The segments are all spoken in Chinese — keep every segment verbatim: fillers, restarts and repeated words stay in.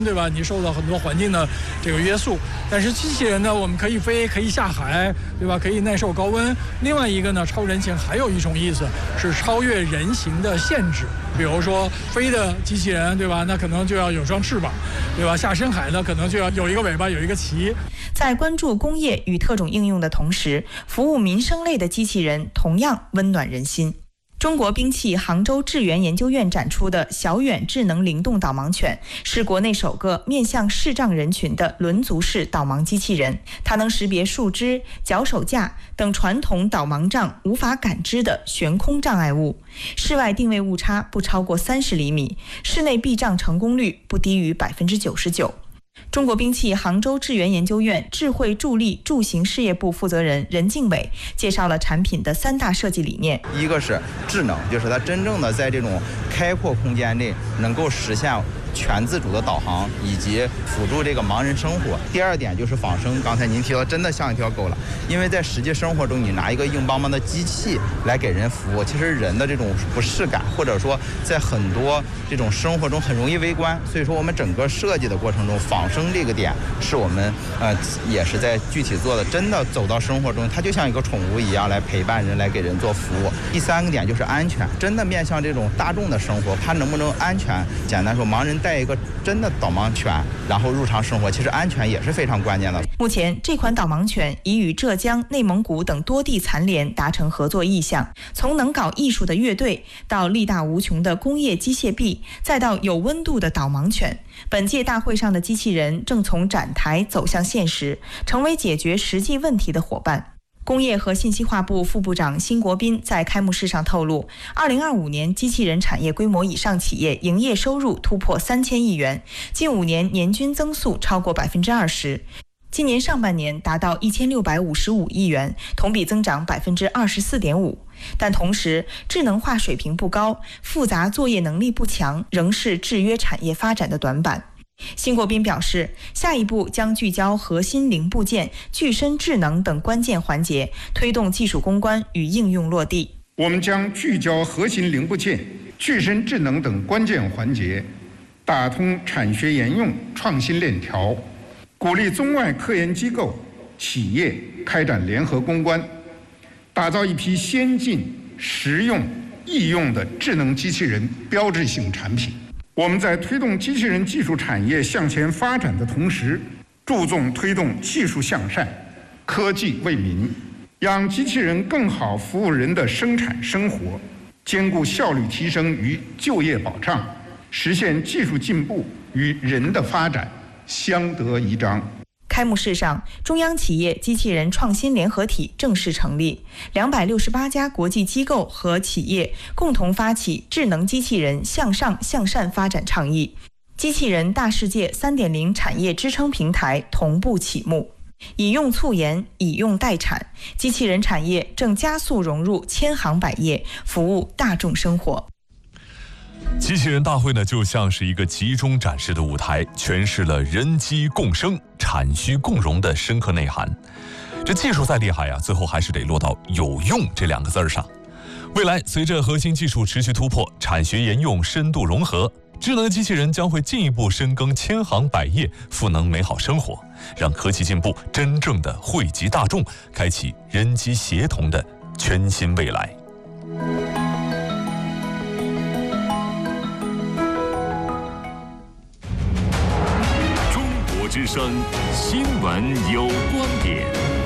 对吧？你受到很多环境的这个约束，但是机器人呢，我们可以飞，可以下海，对吧？可以耐受高温。另外一个呢，超人形还有一种意思是超越人形的限制，比如说飞的机器人，对吧？那可能就要有双翅膀，对吧？下深海呢，可能就要有一个尾巴，有一个鳍。 在关注工业与特种应用的同时，服务民生类的机器人同样温暖人心。中国兵器杭州智源研究院展出的小远智能灵动导盲犬是国内首个面向视障人群的轮足式导盲机器人，它能识别树枝、脚手架等传统导盲杖无法感知的悬空障碍物，室外定位误差不超过三十厘米，室内避障成功率不低于百分之九十九。中国兵器杭州智源研究院智慧助力助行事业部负责人任敬伟介绍了产品的三大设计理念。 一个是智能，就是它真正的在这种开阔空间内能够实现全自主的导航以及辅助这个盲人生活。第二点就是仿生，刚才您提到真的像一条狗了，因为在实际生活中你拿一个硬邦邦的机器来给人服务，其实人的这种不适感或者说在很多这种生活中很容易围观，所以说我们整个设计的过程中仿生这个点是我们呃也是在具体做的，真的走到生活中它就像一个宠物一样来陪伴人，来给人做服务。第三个点就是安全，真的面向这种大众的生活，它能不能安全，简单说盲人带一个真的导盲犬然后日常生活，其实安全也是非常关键的。 目前这款导盲犬已与浙江、内蒙古等多地残联达成合作意向，从能搞艺术的乐队到力大无穷的工业机械臂，再到有温度的导盲犬，本届大会上的机器人正从展台走向现实，成为解决实际问题的伙伴。工业和信息化部副部长辛国斌在开幕式上透露，二零二五年机器人产业规模以上企业营业收入突破三千亿元，近五年年均增速超过百分之二十。今年上半年达到一千六百五十五亿元，同比增长百分之二十四点五。但同时，智能化水平不高，复杂作业能力不强，仍是制约产业发展的短板。辛国斌表示，下一步将聚焦核心零部件、具身智能等关键环节，推动技术攻关与应用落地。 我们将聚焦核心零部件、具身智能等关键环节，打通产学研用创新链条，鼓励中外科研机构、企业开展联合攻关，打造一批先进、实用、易用的智能机器人标志性产品。我们在推动机器人技术产业向前发展的同时，注重推动技术向善、科技为民，让机器人更好服务人的生产生活，兼顾效率提升与就业保障，实现技术进步与人的发展相得益彰。 开幕式上，中央企业机器人创新联合体正式成立，两百六十八家国际机构和企业共同发起智能机器人向上向善发展倡议，机器人大世界 三点零 产业支撑平台同步启幕。以用促研，以用代产，机器人产业正加速融入千行百业，服务大众生活。 机器人大会呢，就像是一个集中展示的舞台，诠释了人机共生、产需共融的深刻内涵。这技术再厉害啊，最后还是得落到有用这两个字上。未来随着核心技术持续突破，产学研用深度融合，智能机器人将会进一步深耕千行百业，赋能美好生活，让科技进步真正的惠及大众，开启人机协同的全新未来。 之声新闻有观点，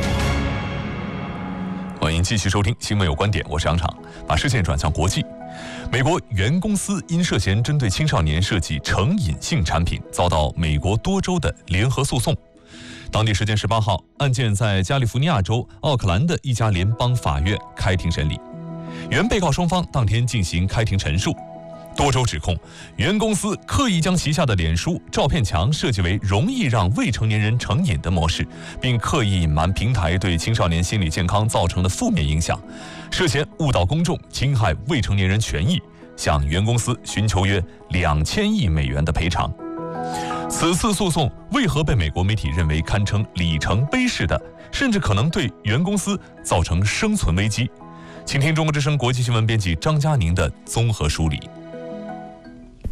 欢迎继续收听新闻有观点，我是杨昶。把视线转向国际，美国原公司因涉嫌针对青少年设计成瘾性产品，遭到美国多州的联合诉讼。当地时间十八号，案件在加利福尼亚州奥克兰的一家联邦法院开庭审理，原被告双方当天进行开庭陈述。多州指控原公司刻意将旗下的脸书照片墙设计为容易让未成年人成瘾的模式，并刻意隐瞒平台对青少年心理健康造成的负面影响，涉嫌误导公众、侵害未成年人权益，向原公司寻求约两千亿美元的赔偿。此次诉讼为何被美国媒体认为堪称里程碑式的，甚至可能对原公司造成生存危机？请听中国之声国际新闻编辑张佳宁的综合梳理。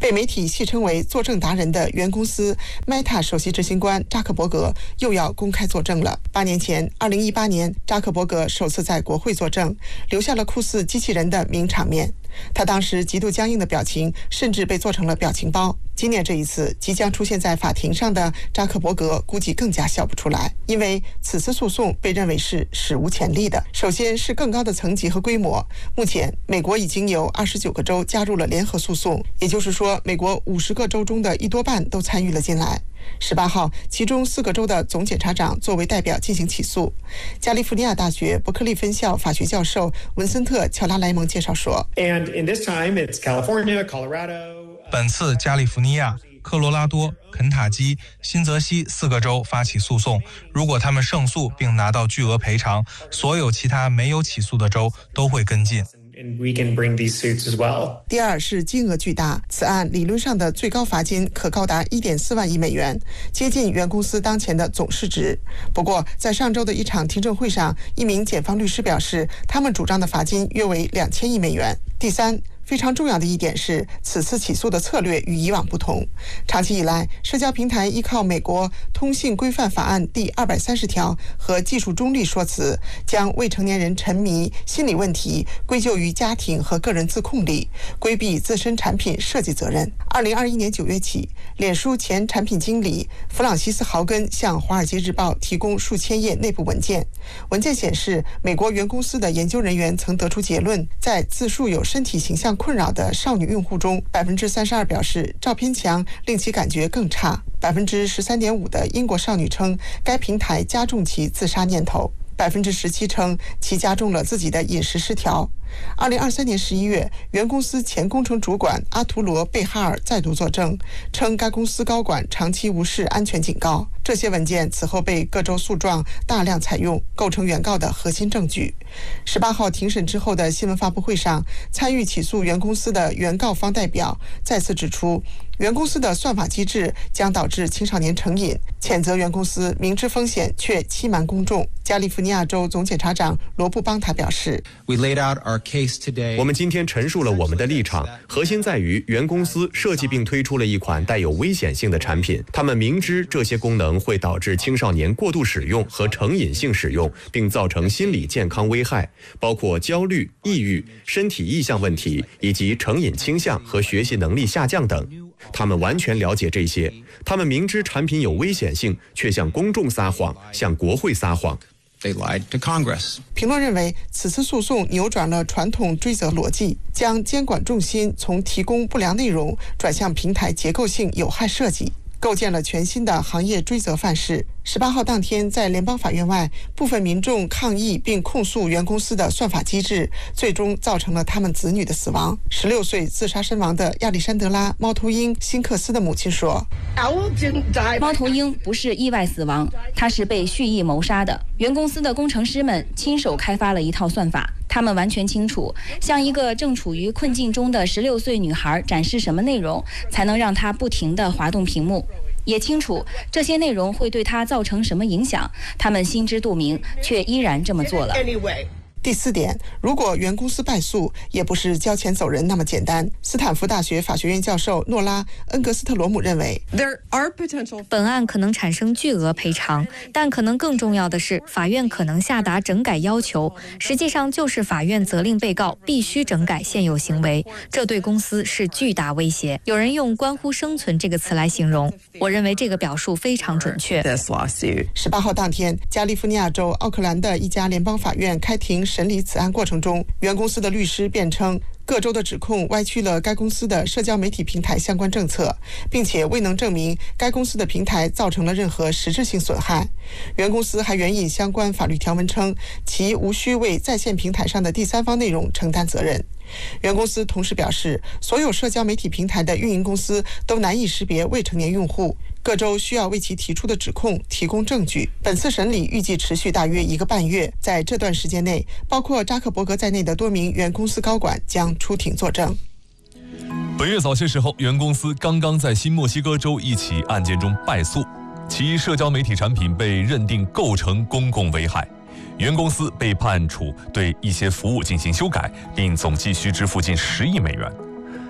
被媒体戏称为作证达人的原公司 Meta 首席执行官扎克伯格又要公开作证了。八年前，二零一八年，扎克伯格首次在国会作证，留下了酷似机器人的名场面。他当时极度僵硬的表情甚至被做成了表情包。今年这一次即将出现在法庭上的扎克伯格估计更加笑不出来，因为此次诉讼被认为是史无前例的。首先是更高的层级和规模，目前美国已经有二十九个州加入了联合诉讼，也就是说美国五十个州中的一多半都参与了进来。十八号，其中四个州的总检察长作为代表进行起诉。加利福尼亚大学伯克利分校法学教授文森特·乔拉莱蒙介绍说， And in this time, it's California, Colorado. 本次加利福尼亚、科罗拉多、肯塔基、新泽西四个州发起诉讼，如果他们胜诉并拿到巨额赔偿，所有其他没有起诉的州都会跟进。 And we can bring these suits as well. 第二是金额巨大，此案理论上的最高罚金可高达 一点四万亿美元，接近原公司当前的总市值。不过在上周的一场听证会上，一名检方律师表示，他们主张的罚金约为两千亿美元。第三，非常重要的一点是，此次起诉的策略与以往不同。长期以来，社交平台依靠美国通信规范法案第二百三十条和技术中立说辞，将未成年人沉迷、心理问题归咎于家庭和个人自控力，规避自身产品设计责任。二零二一年九月起，脸书前产品经理弗朗西斯·豪根向《华尔街日报》提供数千页内部文件。文件显示，美国原公司的研究人员曾得出结论，在自述有身体形象困扰的少女用户中， 百分之三十二 表示照片墙令其感觉更差， 百分之十三点五 的英国少女称该平台加重其自杀念头， 百分之十七 称其加重了自己的饮食失调。二零二三年十一月，原公司前工程主管阿图罗·贝哈尔再度作证，称该公司高管长期无视安全警告。这些文件此后被各州诉状大量采用，构成原告的核心证据。十八号庭审之后的新闻发布会上，参与起诉原公司的原告方代表再次指出，原公司的算法机制将导致青少年成瘾，谴责原公司明知风险却欺瞒公众。加利福尼亚州总检察长罗布邦塔表示， We laid out our case today. 我们今天陈述了我们的立场，核心在于原公司设计并推出了一款带有危险性的产品，他们明知这些功能会导致青少年过度使用和成瘾性使用，并造成心理健康危害，包括焦虑、抑郁、身体意向问题以及成瘾倾向和学习能力下降等。他们完全了解这些，他们明知产品有危险性，却向公众撒谎，向国会撒谎。 They lied to Congress. 评论认为，此次诉讼扭转了传统追责逻辑，将监管重心从提供不良内容转向平台结构性有害设计，构建了全新的行业追责范式。十八号当天，在联邦法院外，部分民众抗议并控诉原公司的算法机制，最终造成了他们子女的死亡。十六岁自杀身亡的亚历山德拉·猫头鹰·辛克斯的母亲说， 猫头鹰不是意外死亡，他是被蓄意谋杀的。原公司的工程师们亲手开发了一套算法，他们完全清楚向一个正处于困境中的十六岁女孩展示什么内容才能让她不停地滑动屏幕，也清楚这些内容会对她造成什么影响，他们心知肚明，却依然这么做了。 第四点，如果原公司败诉，也不是交钱走人那么简单。斯坦福大学法学院教授诺拉·恩格斯特罗姆认为， 本案可能产生巨额赔偿，但可能更重要的是，法院可能下达整改要求，实际上就是法院责令被告必须整改现有行为，这对公司是巨大威胁。有人用关乎生存这个词来形容，我认为这个表述非常准确。 十八号当天，加利福尼亚州奥克兰的一家联邦法院开庭审理此案过程中，原公司的律师辩称，各州的指控歪曲了该公司的社交媒体平台相关政策，并且未能证明该公司的平台造成了任何实质性损害。原公司还援引相关法律条文称，其无需为在线平台上的第三方内容承担责任。原公司同时表示，所有社交媒体平台的运营公司都难以识别未成年用户，各州需要为其提出的指控提供证据。本次审理预计持续大约一个半月，在这段时间内，包括扎克伯格在内的多名原公司高管将出庭作证。 本月早些时候，原公司刚刚在新墨西哥州一起案件中败诉，其社交媒体产品被认定构成公共危害。原公司被判处对一些服务进行修改，并总计需支付近十亿美元。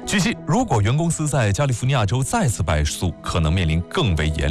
据悉，如果原公司在加利福尼亚州再次败诉，可能面临更为严厉